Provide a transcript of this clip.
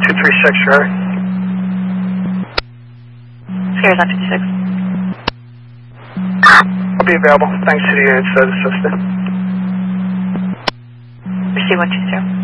236, Charlie. Sierra 956. I'll be available. Thanks to the inside assistant. Receive 120.